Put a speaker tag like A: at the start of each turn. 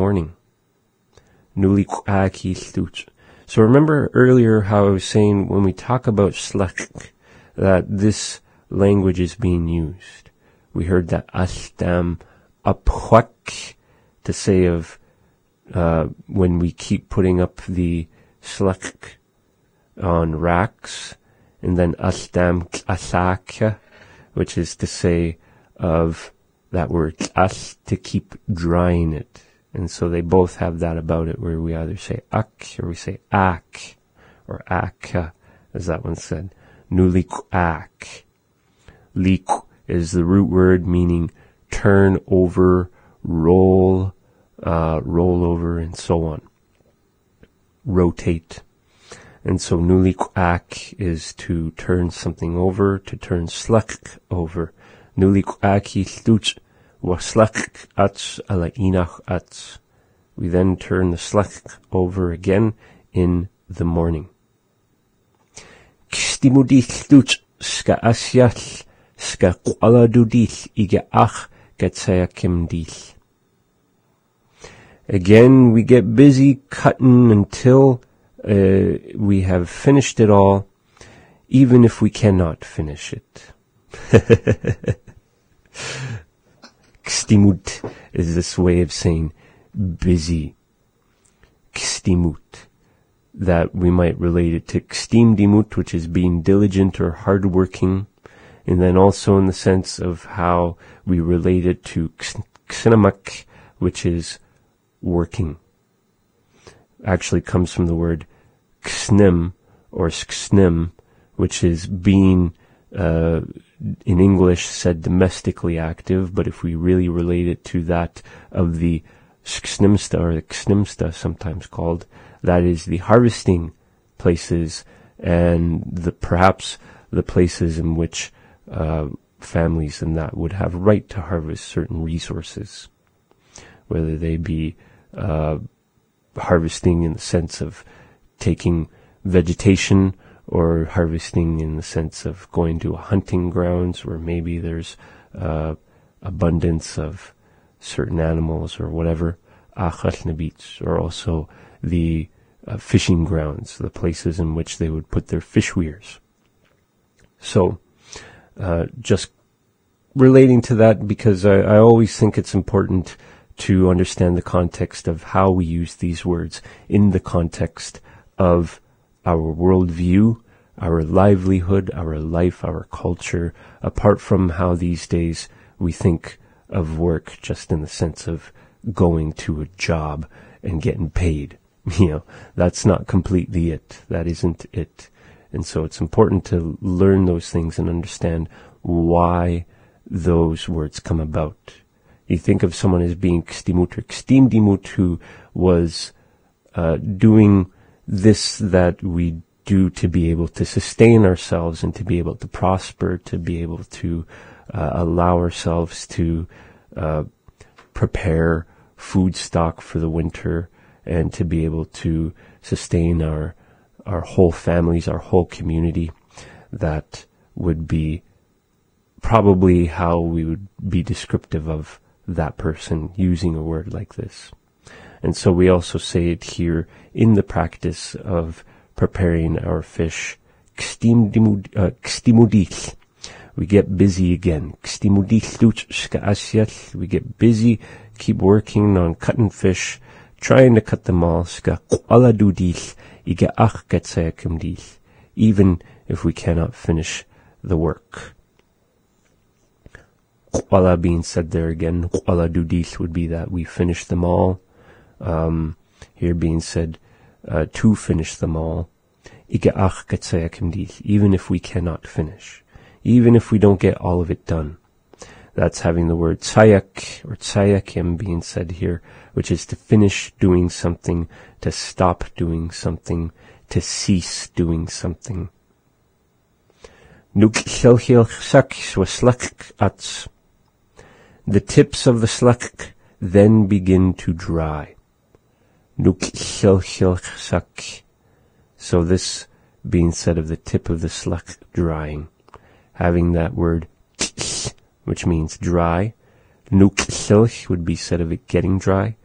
A: morning. Nulik-aki stuch. So remember earlier how I was saying when we talk about slak, that this language is being used. We heard that astam apwak to say of when we keep putting up the slak on racks, and then astam asaka, which is to say of that word as, to keep drying it. And so they both have that about it, where we either say ak or we say ak, or aka, as that one said. Nulik ak. Lik is the root word meaning turn over, roll over, and so on. Rotate. And so nulik ak is to turn something over, to turn slak over. Nulik aki stuch waslak ats ala inach ats. We then turn the slak over again in the morning. Kstimudich stuch ska asyach ska kwaladudich ige ach gatsayakimdich. Again, we get busy cutting until we have finished it all, even if we cannot finish it. Kstimut is this way of saying busy. Kstimut. That we might relate it to kstimdimut, which is being diligent or hardworking, and then also in the sense of how we relate it to ksinamak, which is working. Actually comes from the word ksnim or sksnim, which is being in English said domestically active, but if we really relate it to that of the sksnimsta or the ksnimsta sometimes called, that is the harvesting places and perhaps the places in which families and that would have right to harvest certain resources, whether they be harvesting in the sense of taking vegetation, or harvesting in the sense of going to a hunting grounds where maybe there's abundance of certain animals or whatever, or also the fishing grounds, the places in which they would put their fish weirs. So just relating to that, because I always think it's important to understand the context of how we use these words in the context of our worldview, our livelihood, our life, our culture, apart from how these days we think of work just in the sense of going to a job and getting paid. That's not completely it. That isn't it. And so it's important to learn those things and understand why those words come about. You think of someone as being kstimut or kstimdimut, who was doing this that we do to be able to sustain ourselves and to be able to prosper, to be able to allow ourselves to prepare food stock for the winter, and to be able to sustain our whole families, our whole community. That would be probably how we would be descriptive of that person using a word like this. And so we also say it here in the practice of preparing our fish. Kstimudich. We get busy again. We get busy, keep working on cutting fish, trying to cut them all. Even if we cannot finish the work. Qala being said there again. Qala dudich would be that we finish them all. Here being said to finish them all. Even if we cannot finish. Even if we don't get all of it done. That's having the word tsayak or tsayakim being said here, which is to finish doing something, to stop doing something, to cease doing something. The tips of the slak then begin to dry. So this being said of the tip of the slak drying, having that word which means dry. Nuk would be said of it getting dry.